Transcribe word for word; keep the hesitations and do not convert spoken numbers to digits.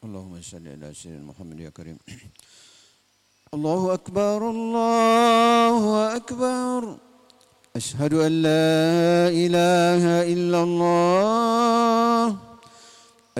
اللهم صل على سيدنا محمد يا كريم. الله أكبر الله أكبر. أشهد أن لا إله إلا الله